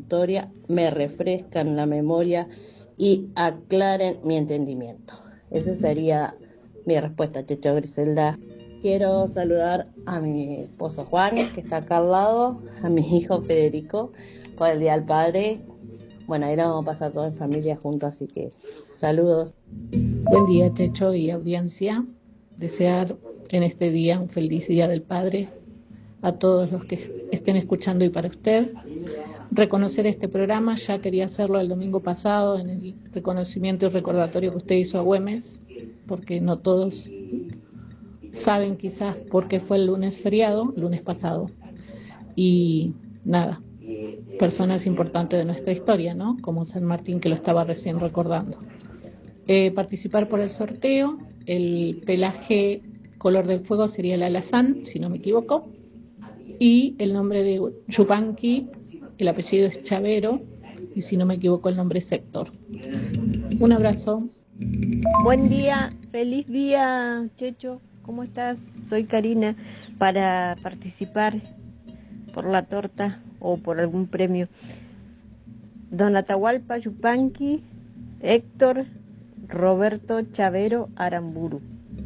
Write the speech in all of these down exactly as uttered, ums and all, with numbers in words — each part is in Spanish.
historia, me refrescan la memoria y aclaren mi entendimiento. Esa sería mi respuesta, Checho Griselda. Quiero saludar a mi esposo Juan, que está acá al lado, a mi hijo Federico, por el Día del Padre. Bueno, ahí lo vamos a pasar todo en familia juntos, así que saludos. Buen día, Checho y audiencia. Desear en este día un feliz Día del Padre a todos los que estén escuchando y para usted. Reconocer este programa, ya quería hacerlo el domingo pasado en el reconocimiento y recordatorio que usted hizo a Güemes, porque no todos saben quizás por qué fue el lunes feriado, lunes pasado. Y nada, personas importantes de nuestra historia, ¿no? Como San Martín, que lo estaba recién recordando. Eh, participar por el sorteo, el pelaje color del fuego sería el alazán, si no me equivoco, y el nombre de Yupanqui, el apellido es Chavero, y si no me equivoco el nombre es Héctor. Un abrazo. Buen día, feliz día, Checho, ¿cómo estás? Soy Karina, para participar por la torta o por algún premio. Don Atahualpa Yupanqui, Héctor Roberto Chavero Aramburu.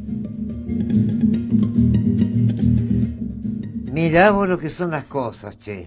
Mirá vos lo que son las cosas, che.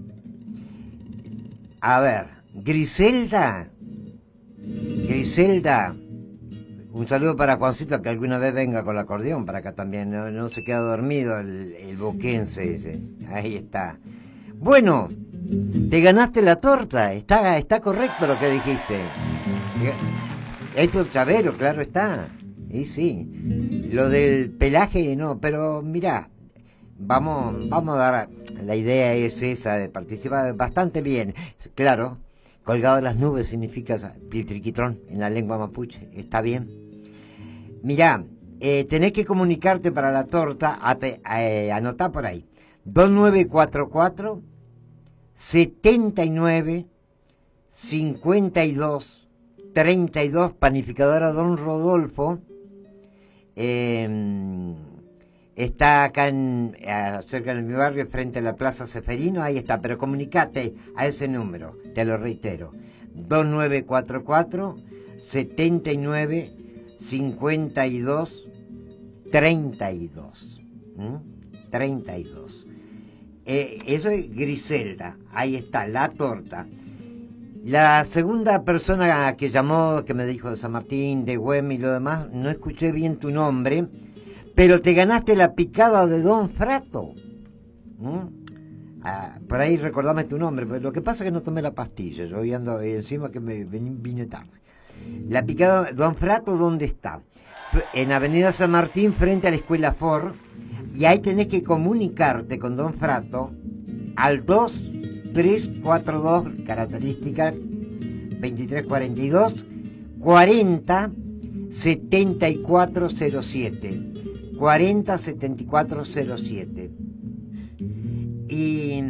A ver, Griselda, Griselda, un saludo para Juancito, que alguna vez venga con el acordeón para acá también, no, no se queda dormido el, el boquense ese, ahí está. Bueno, te ganaste la torta, está, está correcto lo que dijiste. Esto es Chavero, claro está, y sí, lo del pelaje no, pero mirá, vamos, vamos a dar, la idea es esa de participar bastante bien, claro, colgado de las nubes significa piltriquitrón en la lengua mapuche, está bien. Mirá, eh, tenés que comunicarte para la torta, ate, eh, anotá por ahí, dos nueve cuatro cuatro, setenta y nueve, cincuenta y dos, treinta y dos, panificadora Don Rodolfo, eh, está acá en, cerca de mi barrio, frente a la Plaza Seferino, ahí está, pero comunicate a ese número, te lo reitero, dos nueve cuatro cuatro, setenta y nueve, cincuenta y dos, treinta y dos, ¿Mm? treinta y dos. Eh, eso es Griselda, ahí está, la torta. La segunda persona que llamó, que me dijo de San Martín, de Güemes y lo demás, no escuché bien tu nombre, pero te ganaste la picada de Don Frato. ¿Mm? Ah, por ahí recordame tu nombre, pero lo que pasa es que no tomé la pastilla, yo hoy ando encima que me vine tarde. La picada de Don Frato, ¿dónde está? En Avenida San Martín, frente a la Escuela Ford, y ahí tenés que comunicarte con Don Frato al dos tres cuatro dos, característica veintitrés cuarenta y dos, cuarenta setenta y cuatro cero siete, cuarenta setenta y cuatro cero siete. Y,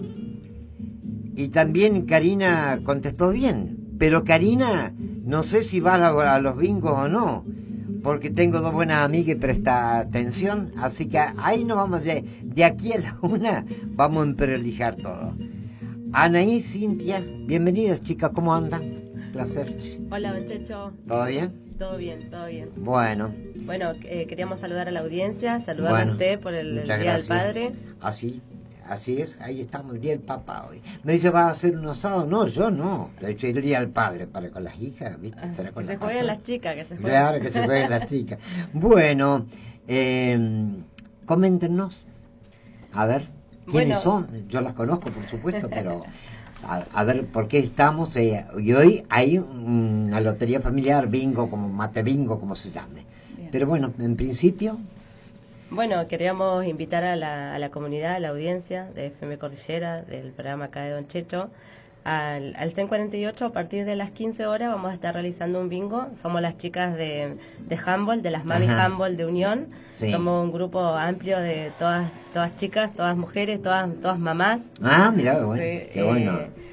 y también Karina contestó bien, pero Karina, no sé si va a, a los bingos o no, porque tengo dos buenas amigas que prestan atención, así que ahí nos vamos, de, de aquí a la una, vamos a emprolijar todo. Anaí, Cintia, bienvenidas chicas, ¿cómo andan? Placer. Hola, don Checho. ¿Todo bien? Todo bien, todo bien. Bueno. Bueno, eh, queríamos saludar a la audiencia, saludar Bueno, a usted por el, el Día gracias. del Padre. Así, así es, ahí estamos, el Día del Papá hoy. Me dice, ¿vas a hacer un asado? No, yo no. De hecho, el Día del Padre, para con las hijas, ¿viste? Ah, ¿Será con que las se jueguen patas? las chicas, que se jueguen. Claro, que se jueguen las chicas. Bueno, eh, coméntenos, a ver, ¿quiénes Bueno. son? Yo las conozco, por supuesto, pero... A, a ver por qué estamos, eh, y hoy hay una lotería familiar, bingo, como mate bingo, como se llame. Bien. Pero bueno, en principio... Bueno, queríamos invitar a la, a la comunidad, a la audiencia de F M Cordillera, del programa acá de Don Checho, al, al C E N cuarenta y ocho, a partir de las quince horas vamos a estar realizando un bingo. Somos las chicas de, de handball, de las Mami Ajá. Handball de Unión. Sí. Somos un grupo amplio de todas todas chicas, todas mujeres, todas todas mamás. Ah, mirá, bueno, Sí, qué bueno. eh,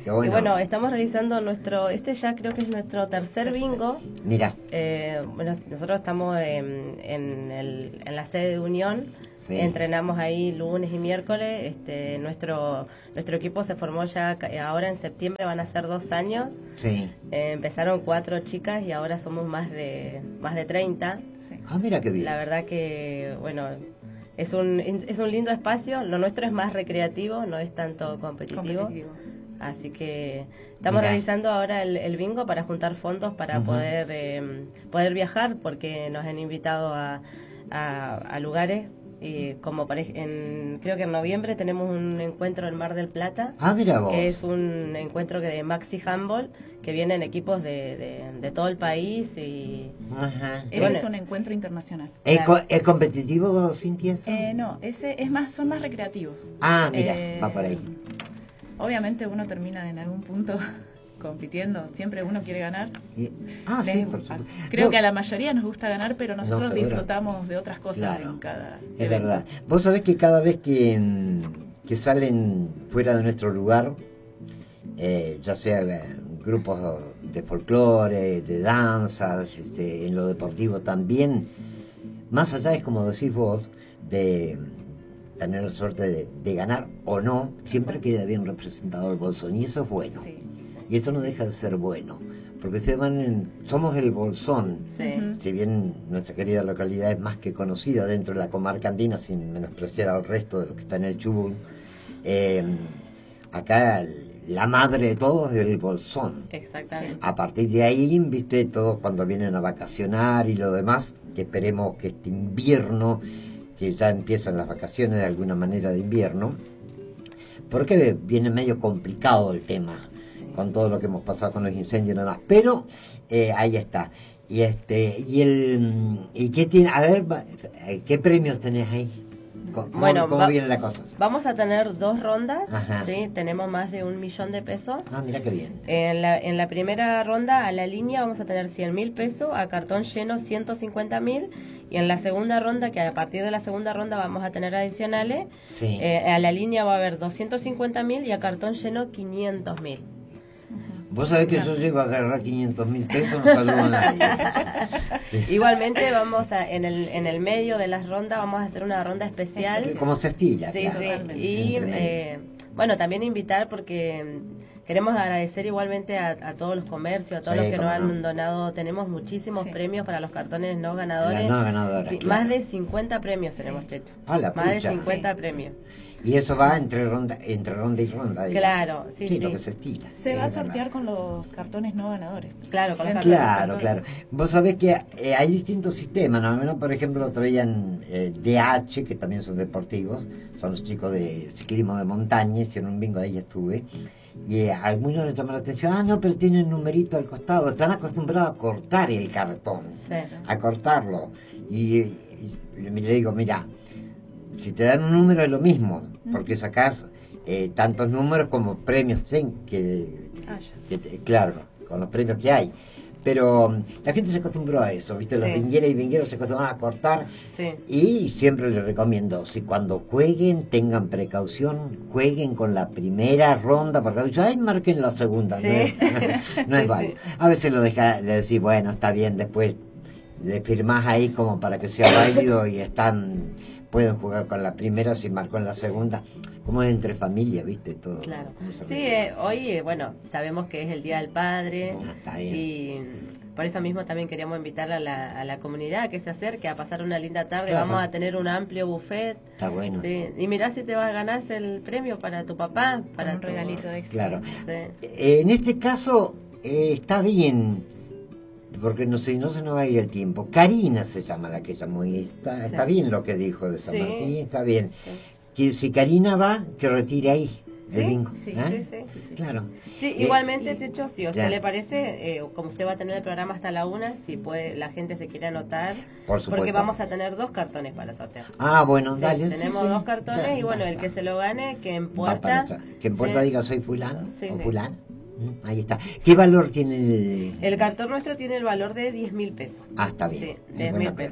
qué bueno. Y bueno, estamos realizando nuestro, este ya creo que es nuestro tercer bingo. Mira. Eh, bueno, nosotros estamos en, en, el, en la sede de Unión, sí. Entrenamos ahí lunes y miércoles. Este, nuestro nuestro equipo se formó ya ahora en septiembre, van a ser dos años. Sí. Eh, empezaron cuatro chicas y ahora somos más de más de treinta. Sí. Ah, mira qué bien. La verdad que, bueno, es un, es un lindo espacio. Lo nuestro es más recreativo, no es tanto competitivo. competitivo. Así que estamos Mirá. realizando ahora el, el bingo para juntar fondos para uh-huh. poder eh, poder viajar, porque nos han invitado a, a, a lugares. Y como en, creo que en noviembre tenemos un encuentro en Mar del Plata, ah, mira vos. que es un encuentro que de Maxi Handball, que vienen equipos de, de, de todo el país. Y Ajá. Ese bueno, es un encuentro internacional. ¿Es, claro. ¿Es competitivo, Cintia, eso? Eh, no, ese es más, son más recreativos. Ah, mira, eh, va por ahí. Obviamente uno termina en algún punto compitiendo, siempre uno quiere ganar. Y, ah, Les, sí, por supuesto. Creo no, que a la mayoría nos gusta ganar, pero nosotros no, disfrutamos de otras cosas claro, en cada Es evento. verdad. Vos sabés que cada vez que, que salen fuera de nuestro lugar, eh, ya sea eh, grupos de folclore, de danzas, este, en lo deportivo también, más allá es como decís vos, de tener la suerte de, de ganar o no, siempre queda bien representado el Bolsón, y eso es bueno. Sí, sí, y eso no deja de ser bueno, porque se van en, somos el Bolsón, sí. Si bien nuestra querida localidad es más que conocida dentro de la comarca andina, sin menospreciar al resto de los que están en el Chubut, eh, acá la madre de todos es el Bolsón. Exactamente. A partir de ahí, viste, todos cuando vienen a vacacionar y lo demás, que esperemos que este invierno, que ya empiezan las vacaciones de alguna manera de invierno, porque viene medio complicado el tema, sí. Con todo lo que hemos pasado con los incendios y demás, pero eh, ahí está. Y este y el y qué tiene, a ver, ¿qué premios tenés ahí? ¿Cómo, bueno, cómo va, viene la cosa? Vamos a tener dos rondas, Ajá. Sí, tenemos más de un millón de pesos. Ah, mira qué bien. En la, en la primera ronda, a la línea, vamos a tener cien mil pesos, a cartón lleno ciento cincuenta mil, y en la segunda ronda, que a partir de la segunda ronda vamos a tener adicionales, sí. eh, a la línea va a haber doscientos cincuenta mil y a cartón lleno quinientos mil. Vos sabés que yo llego a agarrar quinientos mil pesos, no saludo a nadie. Igualmente vamos a, en el en el medio de las rondas vamos a hacer una ronda especial. Como se estila. Sí, claro. sí. Y eh, bueno, también invitar, porque queremos agradecer igualmente a, a todos los comercios, a todos sí, los que nos han no. donado. Tenemos muchísimos sí. premios para los cartones no ganadores. No ganadores, sí, claro. Más de cincuenta premios sí. tenemos, Checho. Ah, la más pucha. de cincuenta sí. premios. Y eso va entre ronda entre ronda y ronda. Claro, sí, sí. sí. Lo que se estila. Se va a sortear con los cartones no ganadores. Claro, con los cartones. Claro, cartones. claro. Vos sabés que eh, hay distintos sistemas, ¿no? Al menos, por ejemplo, traían eh, D H, que también son deportivos, son los chicos de ciclismo de montaña, hicieron un bingo, ahí ya estuve. Y eh, a algunos les llama la atención, ah, no, pero tiene un numerito al costado. Están acostumbrados a cortar el cartón, sí. a cortarlo. Y, y, y le digo, mira, si te dan un número es lo mismo, porque sacás eh, tantos números como premios ten, que, ah, que, claro, con los premios que hay. Pero um, la gente se acostumbró a eso, ¿viste? Los sí. vingueras y vingueros se acostumbran a cortar. Sí. Y siempre les recomiendo, si cuando jueguen tengan precaución, jueguen con la primera ronda, porque ay, marquen la segunda, sí. no es, no sí, es válido. Sí. A veces lo deja, le decís, bueno, está bien, después le firmás ahí como para que sea válido y están... pueden jugar con la primera si marcó en la segunda, como es entre familia, viste, todo. Claro. Sí, eh, hoy, eh, bueno, sabemos que es el Día del Padre, oh, está bien. Y por eso mismo también queríamos invitar a la, a la comunidad que se acerque a pasar una linda tarde. Claro. Vamos a tener un amplio buffet. Está bueno. Sí. Y mirá si te vas a ganar el premio para tu papá, para un tu... regalito extra. Claro. Sí. Eh, en este caso, eh, está bien, porque no sé, no se nos va a ir el tiempo. Karina se llama la que llamó y está, sí. está bien lo que dijo de San sí. Martín, está bien. Sí. Que si Karina va, que retire ahí el ¿Sí? bingo. Sí, ¿eh? sí, sí, sí, sí. Claro. Sí, eh, igualmente, y, Checho, si a usted ya. le parece, eh, como usted va a tener el programa hasta la una, si puede, la gente se quiere anotar, por supuesto. Porque vamos a tener dos cartones para sortear. Ah, bueno, sí, dale. Tenemos sí, dos sí. cartones ya, y bueno, ya, el ya. que se lo gane, que en puerta... Que en puerta sí. diga soy fulano sí, o sí. fulano. Ahí está. ¿Qué valor tiene el...? El cartón nuestro tiene el valor de diez mil pesos. Ah, está bien. Sí, diez mil pesos.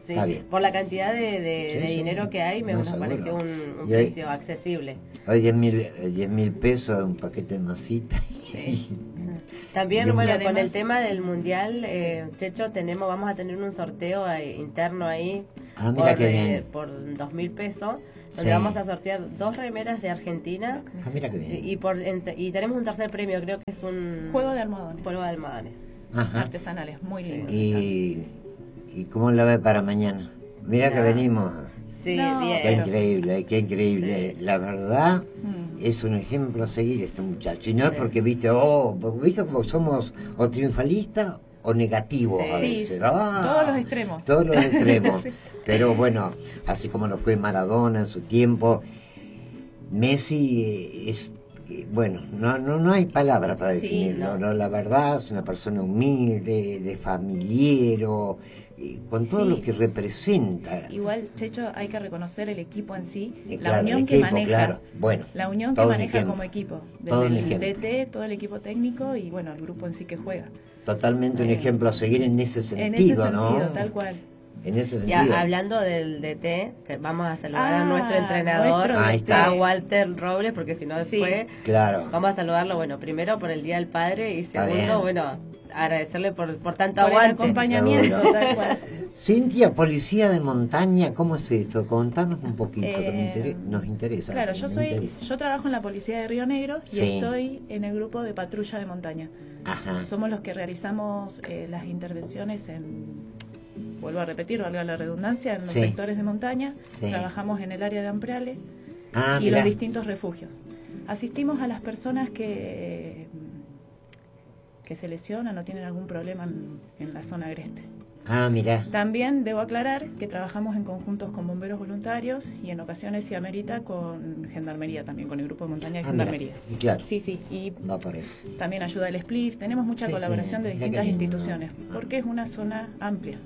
Sí, está bien. por la cantidad de, de, Sí, de sí. dinero que hay, me No, nos seguro. pareció un, un Y hoy- precio accesible. Hoy diez mil, diez mil pesos, un paquete de masita. Sí. También, Bien. bueno, Y además- con el tema del mundial, eh, Checho, tenemos, vamos a tener un sorteo ahí, interno ahí Ah, mira por, qué eh, bien. por dos mil pesos, donde Sí. vamos a sortear dos remeras de Argentina. Ah, mira qué Sí, bien. y, por, ent- y tenemos un tercer premio, creo que es un Juego de almohadones. juego de almohadones. Ajá. Artesanales, muy Sí. lindos. Y, ¿Y cómo la ve para mañana? Mira que No. venimos. Sí, No, bien. Qué increíble, qué increíble. Sí. La verdad, Mm. es un ejemplo a seguir este muchacho. Y no es Sí. porque, viste, oh, porque, viste, como somos o triunfalistas o negativos a Sí. veces. Sí, Ah, todos los extremos. Todos los extremos. Sí. Pero bueno, así como lo fue Maradona en su tiempo, Messi eh, es, eh, bueno, no, no, no hay palabras para Sí, definirlo. no. ¿no? La verdad, es una persona humilde, de familiero, eh, con todo Sí. lo que representa. Igual, Checho, hay que reconocer el equipo en sí, Y la claro, unión el que equipo, maneja. claro. Bueno, La unión que todo un maneja ejemplo. como equipo. Desde Todo un el ejemplo. D T, todo el equipo técnico y bueno, el grupo en sí que juega. Totalmente un Eh, ejemplo a seguir en ese sentido, en ese sentido, ¿no? tal cual. En ese Ya, sentido. hablando del D T, que vamos a saludar Ah, a nuestro entrenador, nuestro Ahí está. a Walter Robles, porque si no Sí. después Claro. vamos a saludarlo, bueno, primero por el Día del Padre y Está segundo, bien. bueno, agradecerle por, por tanto Por el aguante. acompañamiento, Seguro. tal cual. Cintia, policía de montaña, ¿cómo es eso? Contanos un poquito, que me Eh, inter- nos interesa. Claro, yo me soy, interesa. yo trabajo en la policía de Río Negro y Sí. estoy en el grupo de patrulla de montaña. Ajá. Somos los que realizamos eh, las intervenciones en, vuelvo a repetir, valga la redundancia, en los Sí. sectores de montaña. Sí. Trabajamos en el área de Ampreale Ah, y mirá. los distintos refugios. Asistimos a las personas que, que se lesionan o tienen algún problema en, en la zona agreste. Ah, mirá. También debo aclarar que trabajamos en conjuntos con bomberos voluntarios y en ocasiones, si amerita, con Gendarmería también, con el grupo de montaña de Ah, mira. Gendarmería. Y claro. Sí, sí, y Va por ahí. también ayuda el S P L I F. Tenemos mucha Sí, colaboración sí, de mira distintas qué lindo. instituciones, porque es una zona amplia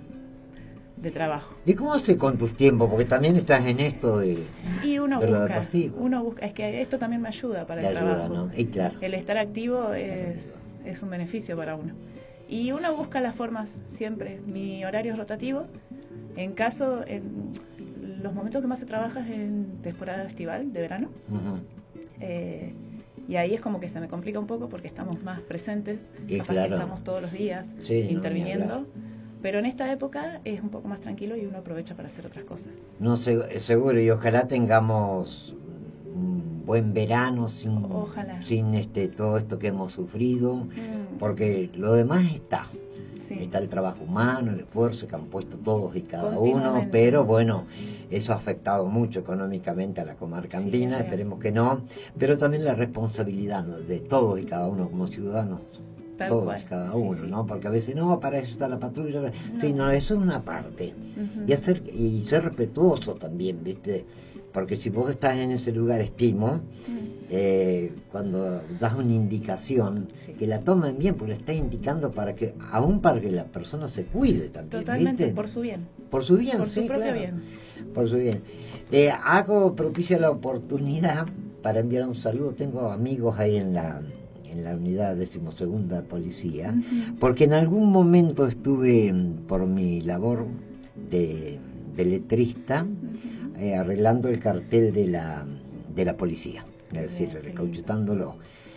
de trabajo. ¿Y cómo hace con tus tiempos? Porque también estás en esto de, Y uno de lo busca, deportivo. uno busca, es que esto también me ayuda para de el ayuda, trabajo. ¿no? Y claro. El estar activo es, es un beneficio para uno. Y uno busca las formas siempre. Mi horario es rotativo. En caso, en los momentos que más se trabaja es en temporada estival, de verano. Ujú. Eh, y ahí es como que se me complica un poco porque estamos más presentes. Y capaz claro. que estamos todos los días Sí, no, ni interviniendo. hablar. Pero en esta época es un poco más tranquilo y uno aprovecha para hacer otras cosas. No sé, seguro, y ojalá tengamos un buen verano sin, Ojalá. sin este todo esto que hemos sufrido, Mm, porque lo demás está. sí. Está el trabajo humano, el esfuerzo que han puesto todos y cada uno, Continuamente. pero bueno, eso ha afectado mucho económicamente a la comarca Sí, andina, es real. esperemos que no, pero también la responsabilidad, ¿no?, de todos y cada uno como ciudadanos, Tal todos cual. y cada Sí, uno, sí. ¿no? Porque a veces, no, para eso está la patrulla, sí, no, eso es una parte, Ujú. y, hacer, y ser respetuoso también, ¿viste? Porque si vos estás en ese lugar, estimo, Mm. eh, cuando das una indicación, Sí. que la tomen bien, porque la estás indicando para que, aún para que la persona se cuide también, Totalmente, ¿viste? por su bien. Por su bien, por sí, su propio claro. bien. Por su bien. Eh, hago propicia la oportunidad para enviar un saludo. Tengo amigos ahí en la, en la unidad decimosegunda policía, Ujú. porque en algún momento estuve, mm, por mi labor de, de letrista, Ujú. eh, arreglando el cartel de la, de la policía, es decir, Bien, qué recauchutándolo.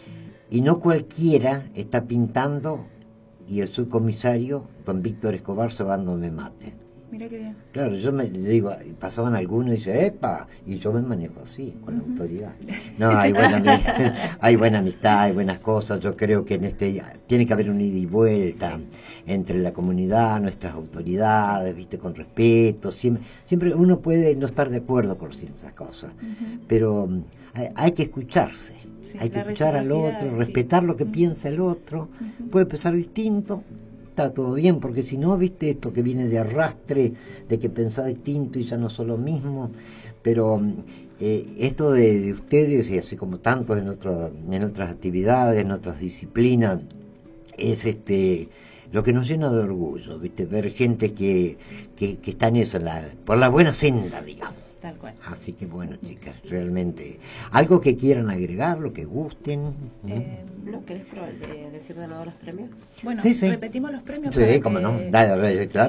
Y no cualquiera está pintando, y el subcomisario, don Víctor Escobar, sobándome mate. Mira qué bien. Claro, yo me le digo, pasaban algunos y dice, epa, y yo me manejo así, con la Ujú. autoridad. No, hay buena, ami- hay buena amistad, hay buenas cosas, yo creo que en este tiene que haber un ida y vuelta entre la comunidad, nuestras autoridades, viste, con respeto, siempre, siempre uno puede no estar de acuerdo con ciertas cosas, Ujú. pero mm, hay, hay que escucharse, Sí, hay que la escuchar al reciprocidad, otro, sí. respetar lo que Ujú. piensa el otro, Ujú. puede pensar distinto, está todo bien, porque si no, viste, esto que viene de arrastre, de que pensás distinto y ya no sos lo mismo, pero mm, eh, esto de, de ustedes, y así como tantos en, otro, en otras actividades, en otras disciplinas, es este lo que nos llena de orgullo, viste, ver gente que, que, que está en eso, en la, por la buena senda, digamos. Tal cual. Así que bueno, chicas, realmente, algo que quieran agregar, lo que gusten. ¿no? Eh, ¿No querés probar de decir de nuevo los premios? bueno, Sí, sí. repetimos los premios. Sí, para como que- no, dale, dale, claro.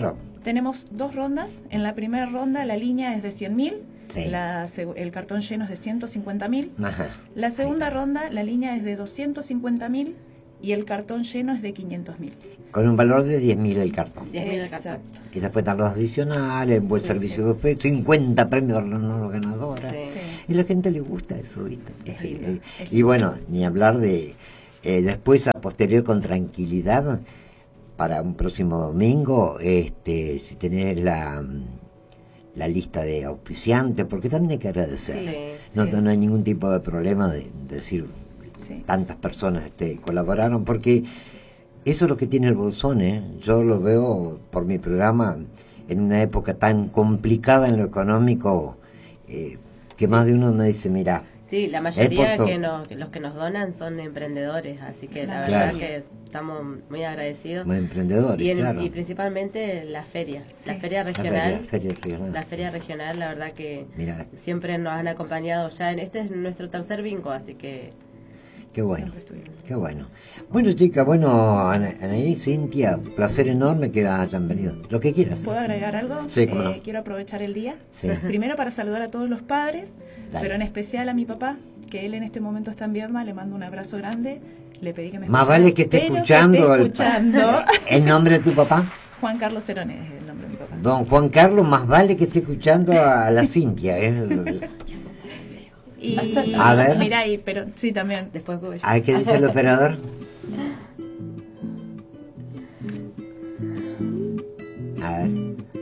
Tenemos dos rondas. En la primera ronda la línea es de cien mil, Sí. la seg- el cartón lleno es de ciento cincuenta mil. Ajá. La segunda ronda la línea es de doscientos cincuenta mil y el cartón lleno es de quinientos mil. Con un valor de diez mil el cartón. diez mil el cartón. Exacto. Y después están los adicionales, buen Sí, servicio de fe, cincuenta premios no ganadora. Sí. Sí. Y a la gente le gusta eso, ¿viste? Es Sí, lindo, eh, es y bueno, ni hablar de eh, después a posterior con tranquilidad para un próximo domingo, este, si tenés la, la lista de auspiciantes, porque también hay que agradecer. Sí, no, sí. no hay ningún tipo de problema de, de decir Sí. tantas personas este, colaboraron, porque eso es lo que tiene el Bolsón, ¿eh? Yo lo veo por mi programa en una época tan complicada en lo económico, eh, que más de uno me dice, mira, Sí, la mayoría por to- que, nos, que los que nos donan son emprendedores, así que la Claro. verdad que estamos muy agradecidos. como emprendedores, Y, en- claro. y principalmente la feria, Sí. la feria La regional. feria, feria regional, La sí. feria regional, la verdad que Mira, siempre nos han acompañado ya. En, este es nuestro tercer bingo, así que qué bueno, Siempre estuvieron. qué bueno. Bueno, chicas, bueno, Ana- Anaí, Cintia, placer enorme que hayan venido. Lo que quieras. ¿Puedo agregar algo? Sí, cómo no. Quiero aprovechar el día. Sí. Primero para saludar a todos los padres, Dale. pero en especial a mi papá, que él en este momento está en Viedma. Le mando un abrazo grande. Le pedí que me Más escuchara, vale que esté pero escuchando, esté el- escuchando. el nombre de tu papá. Juan Carlos Cerone es el nombre de mi papá. Don Juan Carlos, más vale que esté escuchando a la Cintia. ¿eh? Y A ver. mira, y, pero sí también. después voy yo. A ver qué dice el operador. A ver.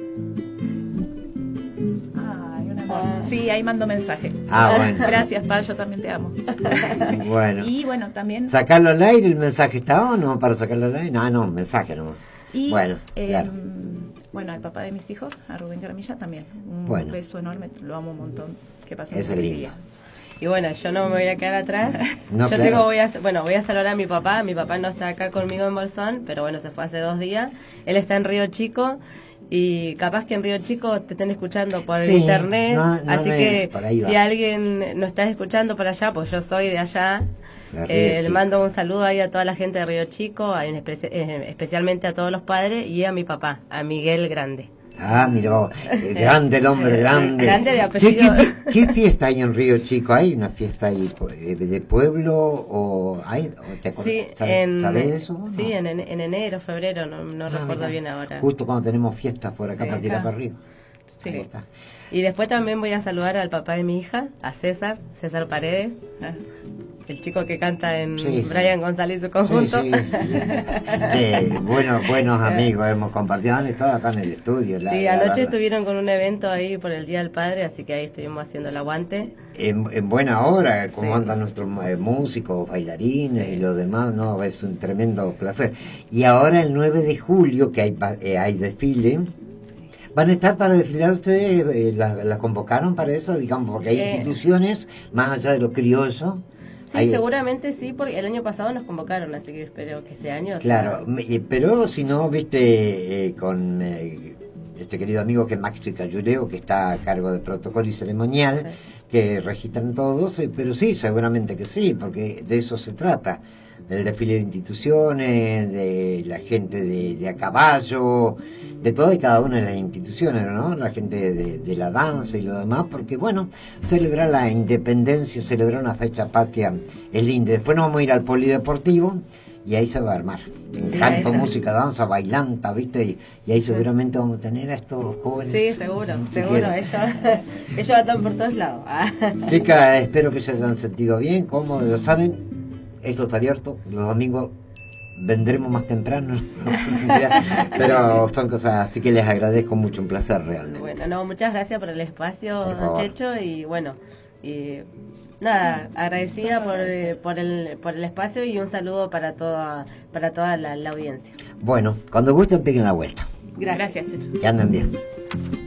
Ay, un amor. Sí, ahí mando mensaje. Ah, bueno. Gracias, Pa, yo también te amo. Bueno. Y bueno, también. ¿Sacarlo al aire? ¿El mensaje está o no para sacarlo al aire? No, no, mensaje nomás. Y, Bueno, eh, claro. bueno, al papá de mis hijos, a Rubén Caramilla también. Un Bueno. beso enorme, lo amo un montón. Que pasen un Eso es feliz lindo. día. Y bueno, yo no me voy a quedar atrás. No, yo claro. tengo, voy a, bueno, voy a saludar a mi papá. Mi papá no está acá conmigo en Bolsón, pero bueno, se fue hace dos días. Él está en Río Chico y capaz que en Río Chico te estén escuchando por Sí, internet. no, no así me- que por ahí si va. alguien no está escuchando por allá, pues yo soy de allá. De Río Eh, le Chico. mando un saludo ahí a toda la gente de Río Chico, a- en espe- eh, especialmente a todos los padres y a mi papá, a Miguel Grande. Ah, mira vos, eh, grande el hombre, Sí, grande. grande de Che, apellido. ¿qué, fie- qué fiesta hay en Río Chico? ¿Hay una fiesta ahí eh, de pueblo o hay? o te acuerdas? Sí, ¿Sabes, en, sabés de eso? sí, No. en, en- en enero, febrero, no, no Ah, recuerdo mira, bien ahora. Justo cuando tenemos fiestas por acá Sí, para tirar acá. para arriba. Sí. Ahí está. Y después también voy a saludar al papá de mi hija, a César, César Paredes, Ah, el chico que canta en Sí, sí. Brian González y su Sí, conjunto. sí. Sí, buenos, buenos amigos, hemos compartido, han estado acá en el estudio. la- Sí, la anoche verdad. estuvieron con un evento ahí por el Día del Padre, así que ahí estuvimos haciendo el aguante. En, en buena hora, como Sí. andan nuestros eh, músicos, bailarines y lo demás, no, es un tremendo placer. Y ahora el nueve de julio, que hay, pa- eh, hay desfile, ¿van a estar para desfilar ustedes? Eh, ¿Las la convocaron para eso? Digamos, porque hay Eh. instituciones, más allá de lo criollo. Sí, hay- seguramente sí, porque el año pasado nos convocaron, así que espero que este año... sea- Claro, me- eh, pero si no, viste, eh, con eh, este querido amigo que es Maxi Cayuleo, que está a cargo de protocolo y ceremonial, Sí. que registran todos, eh, pero sí, seguramente que sí, porque de eso se trata, del desfile de instituciones, de la gente de, de a caballo, de toda y cada una de las instituciones, ¿no? La gente de, de la danza y lo demás, porque bueno, celebrar la independencia, celebrar una fecha patria es lindo. Después nos vamos a ir al polideportivo y ahí se va a armar. Sí, Canto, ahí se- música, danza, bailanta, ¿viste? Y, y ahí seguramente vamos a tener a estos jóvenes. Sí, seguro, si seguro, quieren. ellos, ellos están por todos lados. Ah. Chicas, espero que se hayan sentido bien, cómodos, lo saben, esto está abierto, los domingos vendremos más temprano, pero son cosas, así que les agradezco mucho, un placer realmente. Bueno, no, muchas gracias por el espacio, Por favor. Checho, y bueno, y nada, agradecida por, eh, por el por el espacio y un saludo para toda para toda la, la audiencia. Bueno, cuando gusten peguen la vuelta, Gracias. Gracias, Checho. que anden bien.